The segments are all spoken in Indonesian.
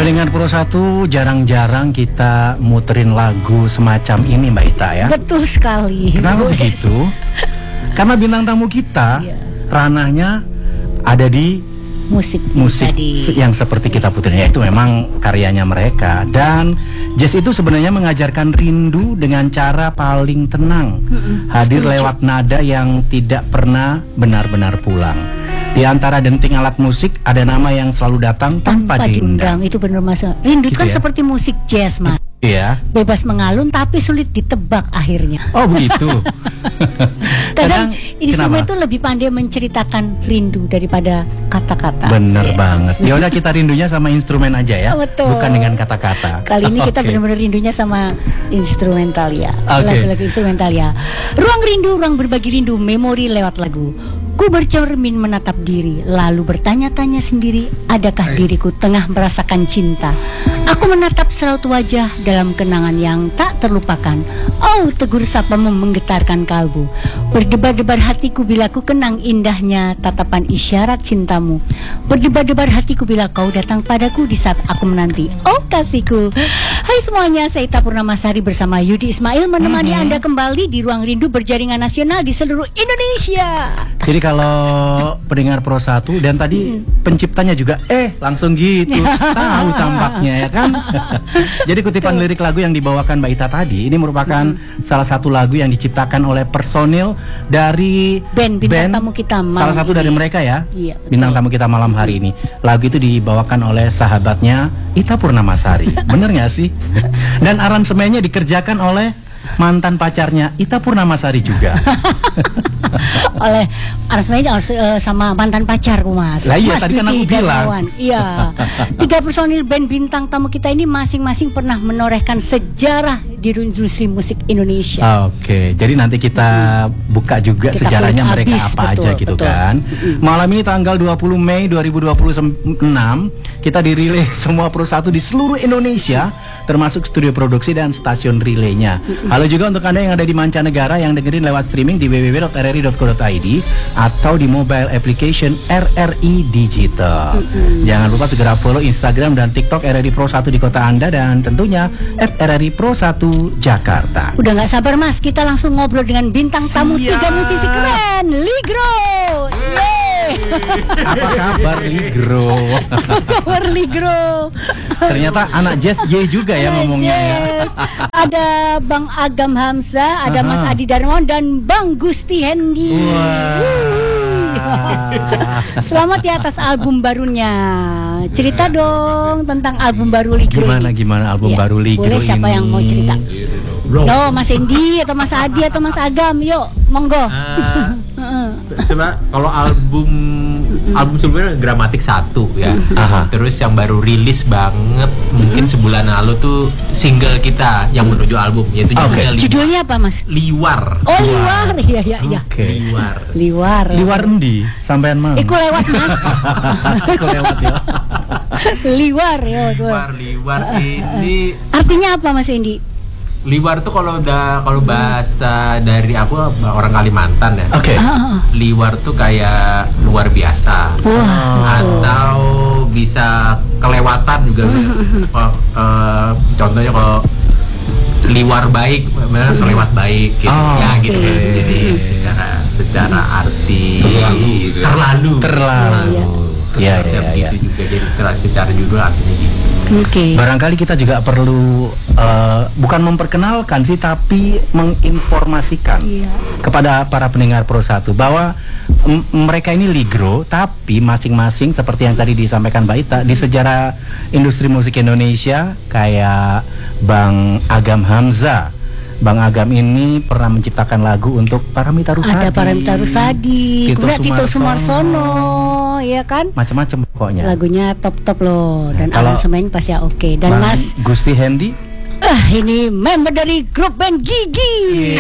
Pendengar Pro 1, jarang-jarang kita muterin lagu semacam ini Mbak Ita ya. Betul sekali. Kenapa begitu? Karena bintang tamu kita ranahnya ada di musik yang seperti kita puterin, itu memang karyanya mereka. Dan jazz itu sebenarnya mengajarkan rindu dengan cara paling tenang, hadir lewat nada yang tidak pernah benar-benar pulang. Di antara denting alat musik ada nama yang selalu datang tanpa diundang. Itu benar Mas. Rindu gitu kan ya? Seperti musik jazz Mas. Iya. Bebas mengalun tapi sulit ditebak akhirnya. Oh begitu. Kadang instrumen itu lebih pandai menceritakan rindu daripada kata-kata. Bener banget. Ya udah kita rindunya sama instrumen aja ya. Betul. Bukan dengan kata-kata. Kali ini kita benar-benar rindunya sama instrumental ya. Lagu-lagu instrumental ya. Ruang rindu, ruang berbagi rindu, memori lewat lagu. Ku bercermin menatap diri, lalu bertanya-tanya sendiri, adakah diriku tengah merasakan cinta? Aku menatap seraut wajah dalam kenangan yang tak terlupakan. Oh, tegur sapamu menggetarkan kalbu. Berdebar-debar hatiku bila ku kenang indahnya tatapan isyarat cintamu. Berdebar-debar hatiku bila kau datang padaku di saat aku menanti. Oh kasihku. Hai semuanya, saya Ita Purnamasari bersama Yudi Ismail menemani Anda kembali di Ruang Rindu berjaringan nasional di seluruh Indonesia. Jadi kalau pendengar Pro 1 dan tadi penciptanya juga langsung gitu tahu tampaknya ya kan. Jadi kutipan lirik lagu yang dibawakan Mbak Ita tadi ini merupakan salah satu lagu yang diciptakan oleh personil dari band tamu kita malam salah satu ini. Dari mereka ya. Iya, bintang tamu kita malam hari ini. Lagu itu dibawakan oleh sahabatnya Ita Purnamasari. Bener gak sih? Dan aransemennya dikerjakan oleh mantan pacarnya Ita Purnamasari juga. Oleh aransemennya sama mantan pacarku Mas. Lah iya, Mas tadi kan aku bilang. Iya. 3 personil band bintang tamu kita ini masing-masing pernah menorehkan sejarah di industri musik Indonesia. Oke, jadi nanti kita buka juga sejarahnya mereka apa aja gitu kan. Malam ini tanggal 20 Mei 2026 kita dirilis semua Pro 1 di seluruh Indonesia, termasuk studio produksi dan stasiun relaynya. Halo juga untuk Anda yang ada di mancanegara yang dengerin lewat streaming di www.rri.co.id atau di mobile application RRI Digital. Jangan lupa segera follow Instagram dan TikTok RRI Pro 1 di kota Anda dan tentunya @RRI Pro 1 Jakarta. Udah gak sabar Mas, kita langsung ngobrol dengan bintang tamu 3 musisi keren, Ligro. Apa kabar Ligro? Apa kabar Ligro? Ternyata anak jazz juga ya ngomongnya ya. Ada Bang Agam Hamzah, ada Mas Adi Darmawan dan Bang Gusti Hendy. Selamat ya atas album barunya. Cerita dong tentang album baru Ligro. Gimana album baru Ligro boleh siapa ini? Yang mau cerita? Loh, Mas Hendy atau Mas Adi atau Mas Agam, yuk monggo. Coba kalau album sebelumnya Gramatik 1 ya. Terus yang baru rilis banget mungkin sebulan lalu tuh single kita yang menuju album, yaitu judulnya apa Mas? Liwar. Oh Liwar, iya. Liwar endi sampean mang? Iku lewat Mas. Iku lewat ya. Liwar ya tuh. Liwar ini artinya apa Mas Hendy? Liwar tuh kalau bahasa dari aku orang Kalimantan ya. Liwar tuh kayak luar biasa. Atau bisa kelewatan juga. Contohnya kalau liwar baik, benar kelewat baik gitu. Gitu. Jadi secara arti terlalu. Iya. Gitu juga, jadi secara judul artinya gitu. Barangkali kita juga perlu bukan memperkenalkan sih, tapi menginformasikan kepada para pendengar Pro 1 bahwa mereka ini Ligro, tapi masing-masing seperti yang tadi disampaikan Mbak Ita di sejarah industri musik Indonesia, kayak Bang Agam Hamzah. Bang Agam ini pernah menciptakan lagu untuk Paramita Rusady. Ada Paramita Rusady, kemudian Tito Sumarsono, ya kan? Macam-macam pokoknya. Lagunya top-top loh, dan aransemen pasti oke. Dan Mas Gusti Hendy, ini member dari grup band Gigi.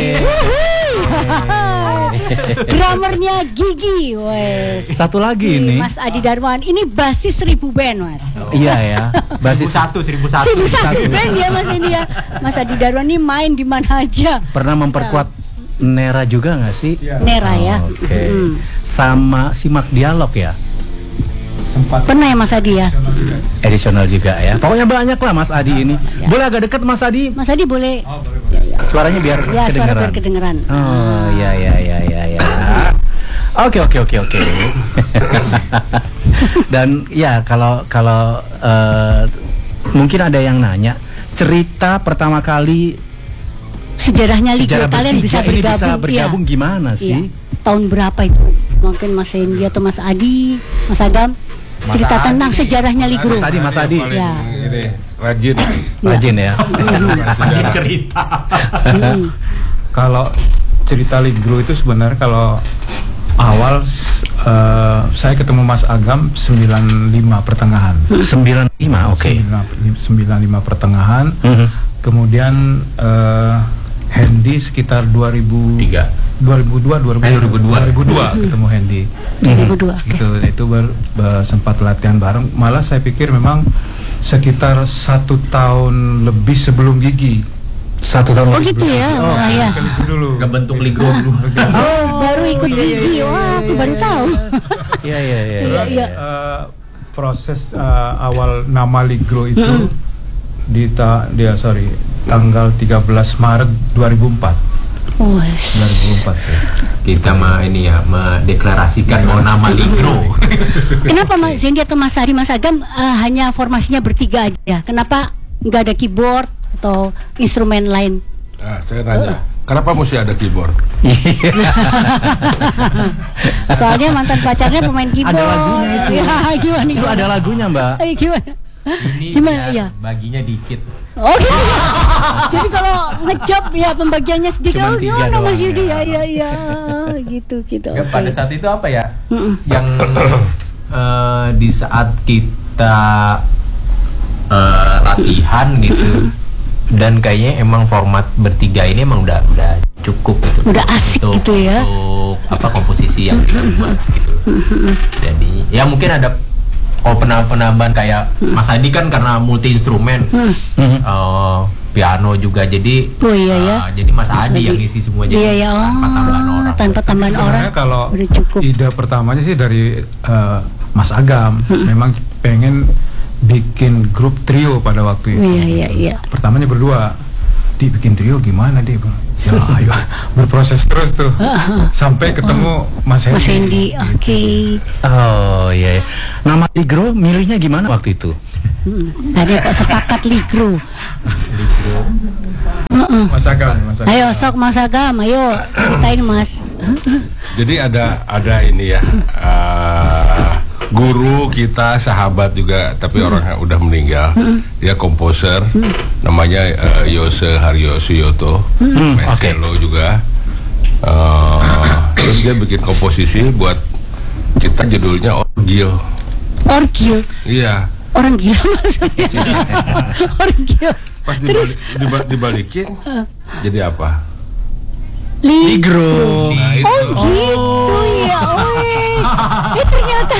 Drummernya Gigi, wes. Satu lagi ini Mas Adi Darmawan, ini basis 1000 band Mas. Iya ya, basis 1001 band ya Mas ini ya. Mas Adi Darmawan ini main di mana aja. Pernah memperkuat Nera juga nggak sih? Nera ya. Sama Simak Dialog ya. sempat. Pernah ya Mas Adi ya? Edisional juga ya. Pokoknya banyak lah Mas Adi ini. Ya. Boleh agak dekat Mas Adi? Mas Adi boleh. Oh, boleh. Ya. Suaranya biar Ya, kedengeran. suara biar kedengeran. Oh, ya. Oke. Dan ya kalau mungkin ada yang nanya cerita pertama kali Sejarahnya Ligro kalian bisa bergabung gimana sih? Tahun berapa itu? Mungkin Mas Hendy atau Mas Adi, Mas Agam cerita tentang sejarahnya Ligro. Mas Adi. Ya. Rajin ya. Rajin cerita. Kalau cerita Ligro itu sebenarnya kalau awal saya ketemu Mas Agam 95 pertengahan. 95, oke. 95 pertengahan. Kemudian Hendy sekitar 2002 ketemu Hendy. 2002. Gitu, itu sempat latihan bareng. Malah saya pikir memang sekitar 1 tahun lebih sebelum Gigi. 1 tahun lebih. Gitu ya. Ya. Dulu. Gak bentuk Ligro dulu. Baru ikut Gigi. Wah, aku baru tahu. Iya. Proses awal nama Ligro itu tanggal 13 Maret 2004. 2004 sih. Kita mendeklarasikan mau nama Ligro. Kenapa Mas Hendy atau Mas Adi, Mas Agam hanya formasinya bertiga aja? Kenapa nggak ada keyboard atau instrumen lain? Saya tanya, kenapa mesti ada keyboard? Soalnya mantan pacarnya pemain keyboard. Ada lagunya itu. Ya, gimana? Itu ada lagunya, Mbak. Gimana? Gimana ya? Baginya dikit. Oh gitu. Jadi kalau ngejob ya pembagiannya sedikit. Cuma 3 doang, Mas Yudi ya. Gitu. Ya, pada saat itu apa ya? Yang di saat kita latihan gitu. Dan kayaknya emang format bertiga ini emang udah cukup gitu. Udah asik gitu ya. Untuk komposisi yang kita buat gitu. Jadi ya mungkin ada penambahan kayak Mas Adi kan karena multi instrumen, piano juga jadi. Jadi Mas Adi yang isi semua jadi tanpa tambahan orang. Tanpa tambahan orang. Kalau udah cukup. Ide pertamanya sih dari Mas Agam, memang pengen bikin grup trio pada waktu itu. Iya. Pertamanya berdua, dibikin trio gimana dia? Ya, ayo berproses terus tuh sampai ketemu Mas Hendy. Mas Hendy, oke. Oh iya. Nama Ligro milihnya gimana waktu itu? Ada kok sepakat Ligro. Mas Agam. Ayo sok Mas Agam, ayo ceritain Mas. Jadi ada ini ya. Guru kita, sahabat juga, tapi orang yang udah meninggal. Dia komposer, namanya Yose Haryosuyoto, main cello juga. Terus dia bikin komposisi buat kita, judulnya Orgil. Orgil? Iya. Orang gila maksudnya. Orgil. Pas dibalikin, jadi apa? Ligro. Nah, itu. Oh gitu ya. Ternyata.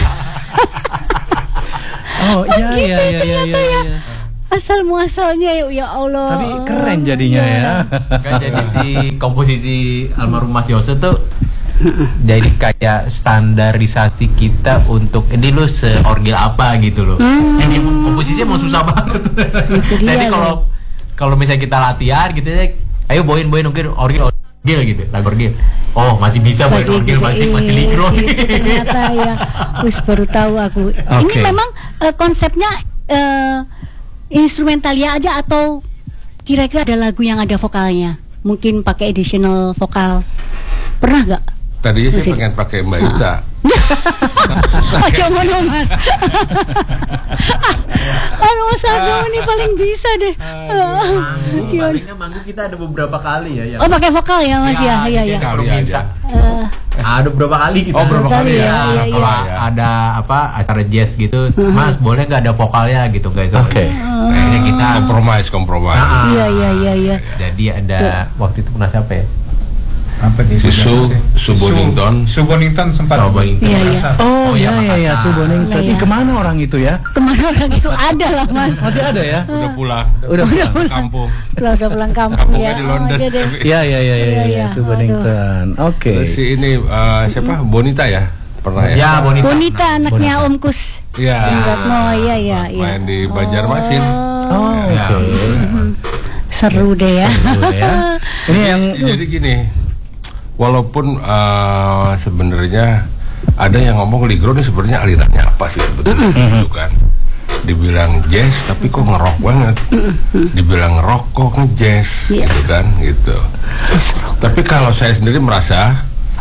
Ternyata ya. Asal muasalnya ya Allah. Tapi keren jadinya ya. Kan jadi si komposisi almarhum Mas Yose tuh jadi kayak standarisasi kita untuk ini lu seorgil apa gitu loh. Ini komposisinya mau susah banget. Jadi kalau misalnya kita latihan gitu ya, ayo bawain mungkin orgil gitu, lagu orgil. Oh masih bisa bawain orgil, masih Ligro. Ternyata ya, baru tahu aku. Ini memang konsepnya instrumentalia aja atau kira-kira ada lagu yang ada vokalnya? Mungkin pakai additional vokal. Pernah nggak? Tadinya saya pengen pakai Mbak Ita. Coba dong Mas. Mas Agam ini paling bisa deh. Palingnya manggung kita ada beberapa kali ya. Oh pakai vokal ya Mas ya. Iya. Kali aja. Ada beberapa kali kita. Oh berapa kali ya? Kalau ada acara jazz gitu, Mas boleh nggak ada vokalnya gitu guys? Oke. Kayaknya kita kompromi. Iya. Jadi ada waktu itu pernah siapa ya? Apa di Subonington sempat. Iya. Oh iya Subonington. Kemana orang itu ya? Kemana orang itu ada lah Mas. Masih ada ya? Udah pulang. Udah kampung. Udah pulang kampung Kampungnya ya. di London. Iya Subonington. Oke. Terus si ini siapa? Bonita ya? Pernah ya? Ya, Bonita anaknya Om Kus. Iya. Iya. Main di Banjarmasin. Oke. Seru deh ya. Ini yang jadi gini, walaupun sebenarnya ada yang ngomong Ligro ini sebenarnya alirannya apa sih sebetulnya, gitu kan? Dibilang jazz tapi kok ngerok banget, dibilang rock kok ngejazz, gitu kan, gitu. Tapi kalau saya sendiri merasa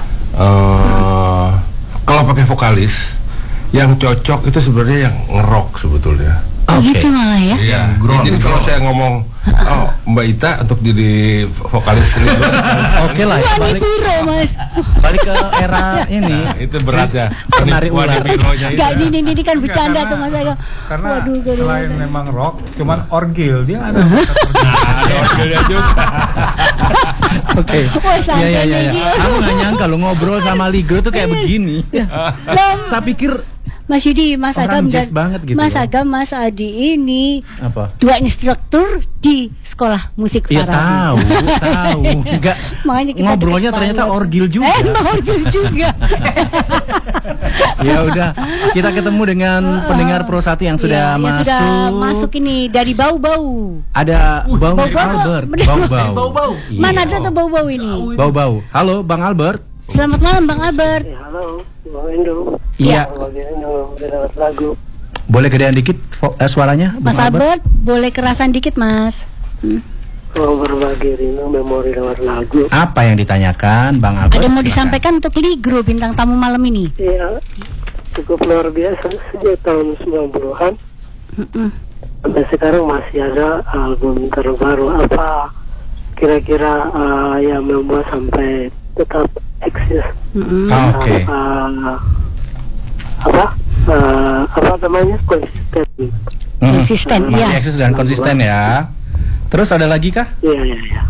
kalau pakai vokalis yang cocok itu sebenarnya yang ngerok sebetulnya. Gitu malah ya. Iya. Jadi kalau saya ngomong Mbak Ita untuk jadi vokalis ini, oke lah. Balik ke era ini. Nah, itu berat ya. Penari ular. Gak ini kan bercanda tuh Mas Eko. Karena selain memang rock, cuman orgil dia ada. Orgilnya juga. Oke. Iya. Aku nggak nyangka lo ngobrol sama Ligro tuh kayak begini. Saya pikir Mas Yudi, Mas Agam dan gitu Mas ya. Agam, Mas Adi ini apa? 2 instruktur di sekolah musik Farabi. Iya tahu. Enggak. Makanya kita ngobrolnya ternyata orgil juga. Orgil juga. Ya udah, kita ketemu dengan pendengar Pro 1 yang sudah masuk. Sudah masuk ini dari Bau-Bau. Ada Bang Albert. Bau-bau. Mana ada tuh Bau-Bau ini? Bau-bau. Halo Bang Albert. Selamat malam Bang Albert. Ya, halo, Bang Endo. Iya. Lagu. Boleh gedean dikit suaranya, Mas Albert? Boleh kerasan dikit, Mas. Mau berbagi rindu memori lewat lagu. Apa yang ditanyakan, Bang Albert? Ada mau disampaikan untuk Ligro bintang tamu malam ini? Iya, cukup luar biasa sejak tahun 90-an. Sampai sekarang masih ada album terbaru. Apa kira-kira yang membuat sampai tetap eksis? Oke. Apa namanya, konsisten. Konsisten, masih ya. eksis dan konsisten ya. Terus ada lagi kah? Iya.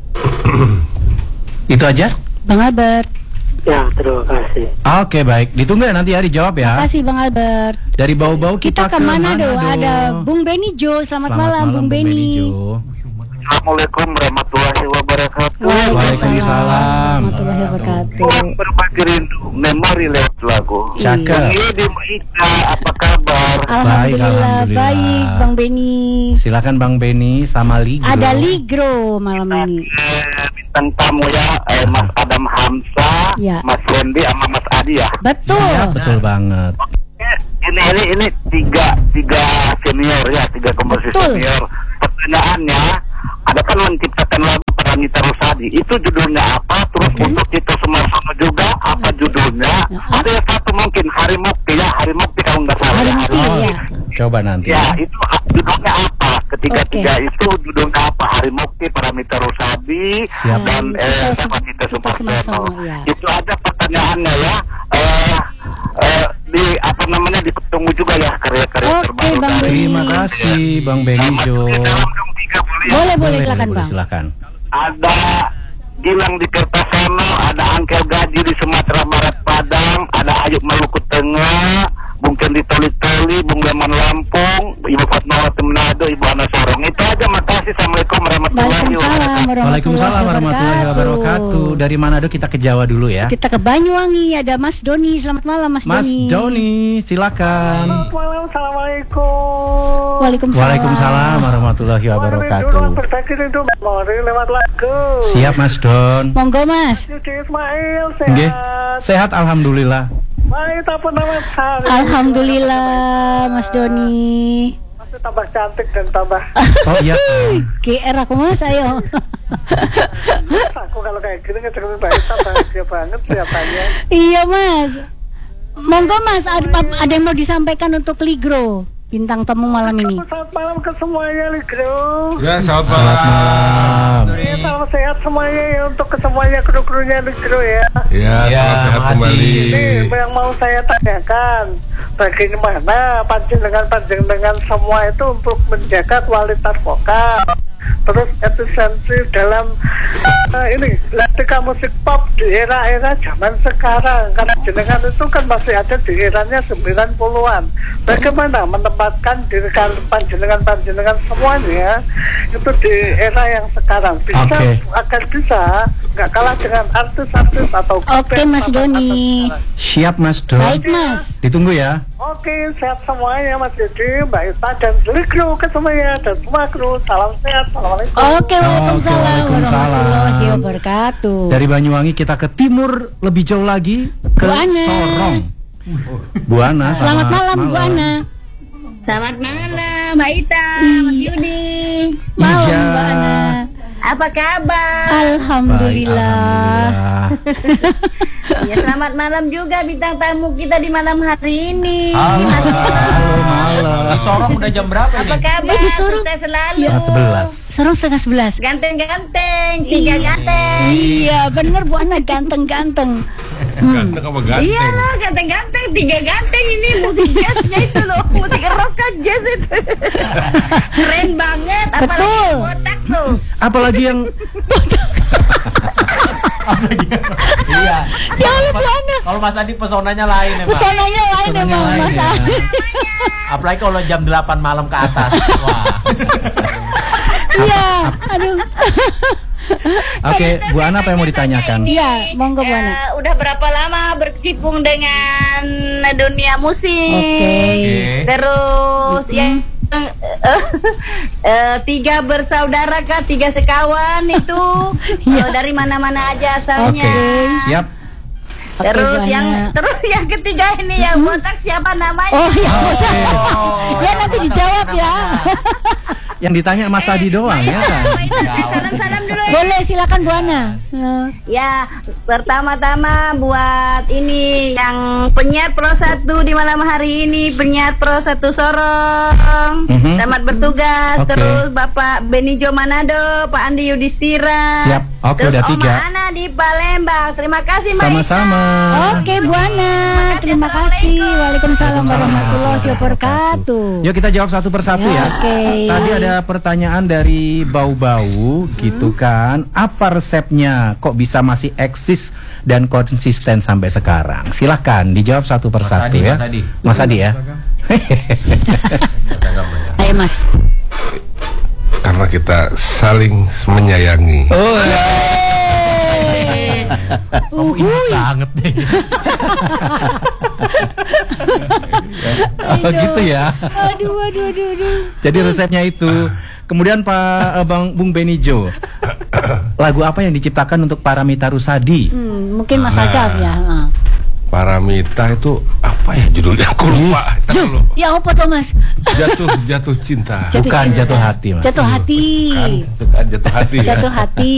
Itu aja? Bang Albert. Ya, terima kasih. Oke, baik. Ditunggu ya nanti ya, dijawab ya. Terima kasih Bang Albert. Dari Bau-Bau kita ke Manado. Ada Bung Beni Jo. Selamat malam Bung Beni. Assalamualaikum warahmatullahi wabarakatuh. Waalaikumsalam warahmatullahi wabarakatuh. Berbagi rindu memori lewat lagu. Cakep. Ini Ika, apa kabar? Alhamdulillah baik Bang Beni. Silakan Bang Beni sama Ligro. Ada Ligro malam ini. Bintang tamu ya, Mas Adam Hamzah, Ya. Mas Wendy sama Mas Adi ya. Betul. Siap, betul banget. Ini tiga senior ya, 3 komposer Betul. senior. Pertanyaannya, ada kan menciptakan lagu Paramita Rusadi. Itu judulnya apa? Terus untuk Tito Sumarsono juga apa judulnya? Ada yang satu mungkin Hari Mukti ya, Hari Mukti kalau nggak salah. Hari ya. Mukti, ya. Coba nanti. Ya, itu judulnya apa? Ketiga itu judulnya apa? Hari Mukti, Paramita Rusadi, dan Tito Sumarsono. Ya. Itu aja pertanyaannya ya. Ditunggu juga ya karya-karya terbaru Bang dari. Terima kasih Bang Beni Jo. Boleh silakan Bang. Silakan. Ada Gilang di Kertosono, ada Angkel Gaji di Sumatera Barat Padang, ada Ayub Maluku Tengah, Bung Kendi Toli-Toli, Bung Leman Lampung, Ibu Fatmawati Manado, Ibu Ana Sorong. Itu aja, makasih. Assalamualaikum warahmatullahi wabarakatuh. Waalaikumsalam warahmatullahi wabarakatuh. Dari Manado kita ke Jawa dulu ya. Kita ke Banyuwangi, ada Mas Doni. Selamat malam Mas Doni. Mas Doni, silakan. Selamat malam, assalamualaikum. Waalaikumsalam warahmatullahi wabarakatuh. Berbagi rindu memori lewat lagu. Siap Mas Don. Monggo Mas. Yudi Ismail, Nggih. sehat. Sehat alhamdulillah. Baik, apa nama hari? Alhamdulillah Mas Doni. Masih tambah cantik dan tambah. Oh iya. GR aku Mas, ayo. Aku kalau kayak gini ngecek baik, bahagia banget kelihatannya. Iya Mas. Monggo Mas, ada yang mau disampaikan untuk Ligro bintang tamu malam ini. Selamat malam ke semuanya, Ligro. Ya, selamat Selamat malam. Ya, salam sehat semuanya ya, untuk ke semuanya kru-krunya Ligro ya. Ya, selamat sehat kembali. Ini yang mau saya tanyakan, bagaimana panjenengan semua itu untuk menjaga kualitas vokal, terus efisiensi dalam ini ketika musik pop di era-era zaman sekarang, karena jenengan itu kan masih ada di eranya 90-an. Bagaimana menempatkan diri panjenengan semuanya itu di era yang sekarang bisa agar bisa nggak kalah dengan artis-artis atau Oke, Mas Doni. Siap, Mas Don. Baik, Mas. Ditunggu ya. Oke, sehat semuanya Mas Dedi, Mbak Ita dan seluruh kru ke semuanya dan semua kru. Salam sehat. Assalamualaikum. Oke, waalaikumsalam warahmatullahi wabarakatuh. Dari Banyuwangi kita ke timur lebih jauh lagi ke Sorong. Bu Ana, selamat malam Bu Ana. Selamat malam Mbak Ita, Mas Yudi. Malam Mbak Ana. Apa kabar? Alhamdulillah. Ya, selamat malam juga bintang tamu kita di malam hari ini. Halo malam. Di Sorong udah jam berapa ini? Apa kabar? Di Sorong saya selalu. 11. Sorong 10:30. Ganteng-ganteng, 3 ganteng. Iya, bener Bu Ana, ganteng-ganteng. Ganteng apa ganteng? Iya lah, ganteng-ganteng, 3 ganteng ini musik jazznya itu loh, musik rock kan jazz itu. Keren banget, apalagi botak tuh. Apalagi yang Iya. Ya Allah Bu Ana. Kalau Mas Adi pesonanya lain emang. Pesonanya lain emang Mas Adi. Apalagi kalau jam 8 malam ke atas. Wah. Iya, aduh. Oke, Bu Ana apa yang mau ditanyakan? Iya, monggo Bu Ana. Udah berapa lama berkecimpung dengan dunia musik? Terus ya 3 bersaudara kah, 3 sekawan itu dari mana-mana aja asalnya. Siap. Terus yang ketiga ini yang botak siapa namanya? Oh iya. Ya nanti dijawab ya. Yang ditanya Mas Adi doang ya kan? Salam-salam dulu. Boleh, silakan Bu Ana. Ya, pertama-tama buat ini yang penyiar Pro 1 di malam hari ini, penyiar Pro 1 Sorong. Selamat bertugas. Terus Bapak Benijo Manado, Pak Andi Yudhistira. Siap. Oke, terus udah 3. Oma Ana di Palembang. Terima kasih Mbak Sama-sama. Oke Bu Ana, terima kasih. Waalaikumsalam warahmatullahi wabarakatuh. Yuk kita jawab satu persatu ya. Tadi ada pertanyaan dari Bau-Bau gitu kan. Apa resepnya kok bisa masih eksis dan konsisten sampai sekarang? Silahkan dijawab satu persatu ya. Mas Adi ya. Ayo Mas. Karena kita saling menyayangi. Oh ya. Banget deh. Oh gitu ya. Aduh. Jadi resepnya itu. Kemudian Pak Bung Benijo, lagu apa yang diciptakan untuk Paramita Rusady? Mungkin Mas Agam ya. Paramita itu apa ya judulnya? Aku lupa. Ya apa tuh Mas? Jatuh cinta. Bukan jatuh hati Mas. Jatuh hati. Bukan jatuh hati. Jatuh hati.